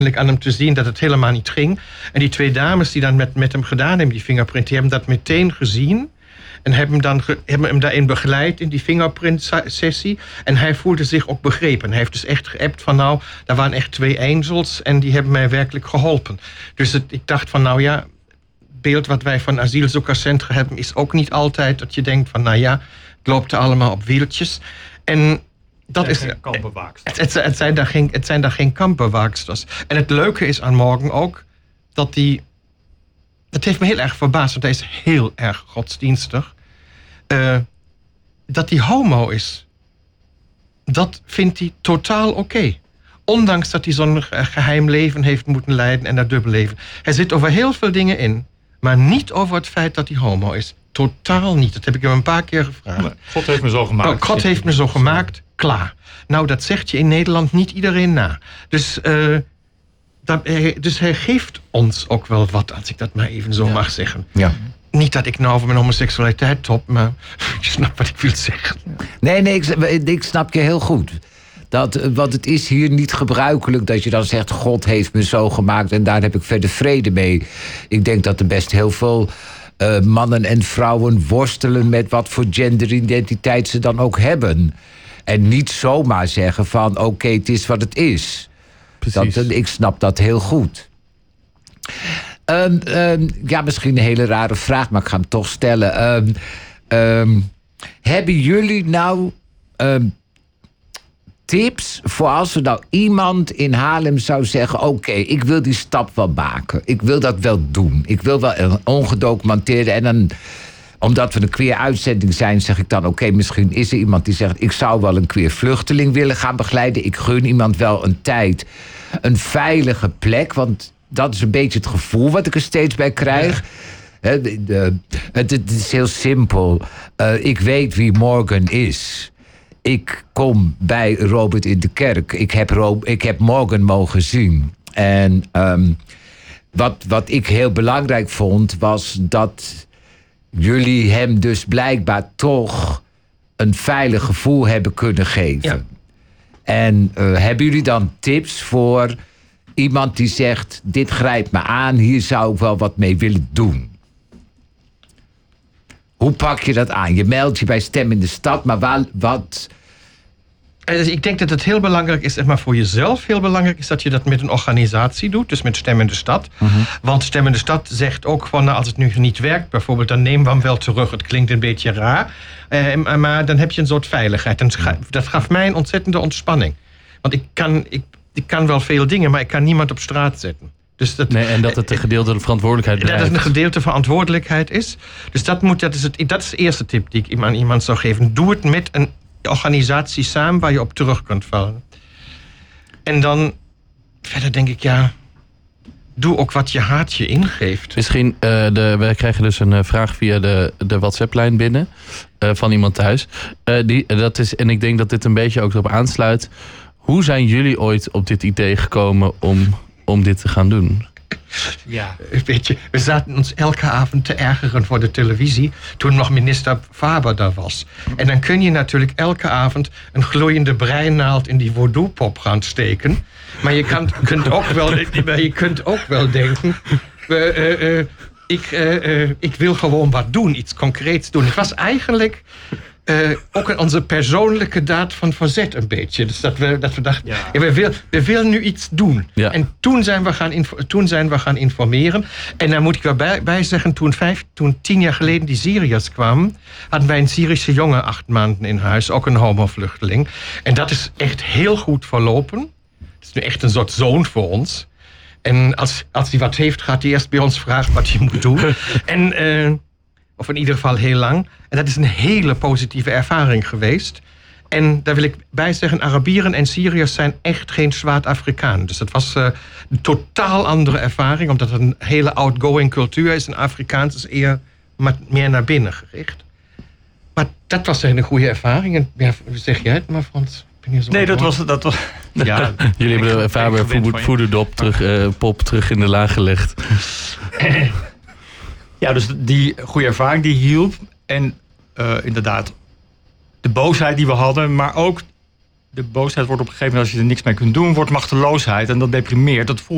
aan hem te zien dat het helemaal niet ging. En die 2 dames die dan met hem gedaan hebben, die fingerprint, die hebben dat meteen gezien. En hebben hem daarin begeleid in die fingerprint-sessie. En hij voelde zich ook begrepen. Hij heeft dus echt geappt van daar waren echt 2 angels en die hebben mij werkelijk geholpen. Dus ik dacht van het beeld wat wij van asielzoekerscentra hebben is ook niet altijd dat je denkt van het loopt er allemaal op wieltjes. En dat is geen kampbewaaksters. Het zijn daar geen kampbewaaksters. En het leuke is aan Morgan ook dat dat heeft me heel erg verbaasd, want hij is heel erg godsdienstig. Dat hij homo is. Dat vindt hij totaal oké. Ondanks dat hij zo'n geheim leven heeft moeten leiden en dat dubbelleven. Hij zit over heel veel dingen in, maar niet over het feit dat hij homo is. Totaal niet. Dat heb ik hem een paar keer gevraagd. Nee, God heeft me zo gemaakt. God heeft me zo gemaakt, klaar. Nou, dat zegt je in Nederland niet iedereen na. Dus hij geeft ons ook wel wat, als ik dat maar even zo mag zeggen. Ja. Niet dat ik nou over mijn homoseksualiteit top, maar je snapt wat ik wil zeggen. Nee, ik snap je heel goed. Want het is hier niet gebruikelijk dat je dan zegt, God heeft me zo gemaakt en daar heb ik verder vrede mee. Ik denk dat er best heel veel mannen en vrouwen worstelen met wat voor genderidentiteit ze dan ook hebben. En niet zomaar zeggen van oké, het is wat het is. Ik snap dat heel goed. Misschien een hele rare vraag, maar ik ga hem toch stellen. Hebben jullie nou tips voor als er nou iemand in Haarlem zou zeggen, oké, ik wil die stap wel maken. Ik wil dat wel doen. Ik wil wel een ongedocumenteerde en dan, omdat we een queer uitzending zijn, zeg ik dan oké, misschien is er iemand die zegt, ik zou wel een queer vluchteling willen gaan begeleiden. Ik gun iemand wel een tijd, een veilige plek, want dat is een beetje het gevoel wat ik er steeds bij krijg. Ja. Het is heel simpel. Ik weet wie Morgan is. Ik kom bij Robert in de kerk. Ik heb Morgan mogen zien. En wat ik heel belangrijk vond, was dat jullie hem dus blijkbaar toch een veilig gevoel hebben kunnen geven. Ja. En hebben jullie dan tips voor iemand die zegt, dit grijpt me aan, hier zou ik wel wat mee willen doen? Hoe pak je dat aan? Je meldt je bij Stem in de Stad, maar wat? Dus ik denk dat het heel belangrijk is, maar voor jezelf heel belangrijk is dat je dat met een organisatie doet, dus met Stem in de Stad. Uh-huh. Want Stem in de Stad zegt ook van, als het nu niet werkt bijvoorbeeld, dan nemen we hem wel terug. Het klinkt een beetje raar, maar dan heb je een soort veiligheid. En dat gaf mij een ontzettende ontspanning. Want ik kan wel veel dingen, maar ik kan niemand op straat zetten. Dus en dat het een gedeelte verantwoordelijkheid blijft. Dat het een gedeelte verantwoordelijkheid is. Dus dat is de eerste tip die ik aan iemand zou geven. Doe het met een organisatie samen waar je op terug kunt vallen. En dan verder denk ik, doe ook wat je hart je ingeeft. Misschien, we krijgen dus een vraag via de WhatsApp-lijn binnen van iemand thuis. En ik denk dat dit een beetje ook erop aansluit. Hoe zijn jullie ooit op dit idee gekomen om dit te gaan doen? Ja. Weet je, we zaten ons elke avond te ergeren voor de televisie toen nog minister Faber daar was. En dan kun je natuurlijk elke avond een gloeiende breinaald in die voodoo-pop gaan steken. Maar je kunt ook wel denken, ik wil gewoon wat doen, iets concreets doen. Het was eigenlijk ook onze persoonlijke daad van verzet een beetje. Dus dat we dachten, we willen nu iets doen. Ja. En toen zijn we gaan informeren. En daar moet ik wel bij zeggen, toen 10 jaar geleden die Syriërs kwamen, hadden wij een Syrische jongen 8 maanden in huis, ook een homovluchteling. En dat is echt heel goed verlopen. Het is nu echt een soort zoon voor ons. En als hij wat heeft, gaat hij eerst bij ons vragen wat hij moet doen. Of in ieder geval heel lang. En dat is een hele positieve ervaring geweest. En daar wil ik bij zeggen, Arabieren en Syriërs zijn echt geen zwart Afrikaan. Dus dat was een totaal andere ervaring, omdat het een hele outgoing cultuur is. En Afrikaans is meer naar binnen gericht. Maar dat was een goede ervaring. En zeg jij het maar, Frans? Nee, dat was. Ja, jullie hebben Faber voederdop pop terug in de laag gelegd. Ja, dus die goede ervaring die hielp. En inderdaad, de boosheid die we hadden, maar ook de boosheid wordt op een gegeven moment, als je er niks mee kunt doen, wordt machteloosheid. En dat deprimeert. Dat voelt